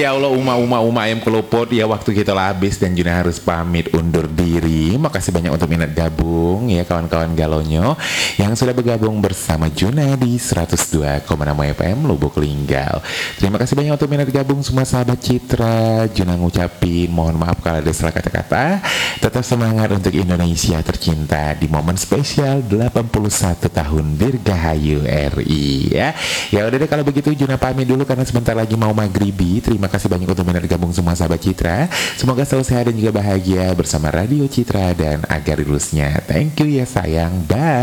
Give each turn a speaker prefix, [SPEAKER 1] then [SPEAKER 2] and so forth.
[SPEAKER 1] Ya Allah, Uma ayam kelopot. Ya waktu kita lah habis dan Juna harus pamit undur diri. Makasih banyak untuk minat gabung ya kawan-kawan galonyo yang sudah bergabung bersama Juna di 102,6 FM Lubuk Linggau. Terima kasih banyak untuk minat gabung semua sahabat Citra. Juna ngucapin mohon maaf kalau ada salah kata-kata. Tetap semangat untuk Indonesia tercinta di momen spesial 81 tahun Dirgahayu RI ya. Ya udah deh kalau begitu Juna pamit dulu karena sebentar lagi mau maghribi. Terima kasih banyak untuk minat gabung semua sahabat Citra. Semoga selalu sehat dan juga bahagia bersama Radio Citra dan agar lurusnya. Thank you ya sayang. Bye.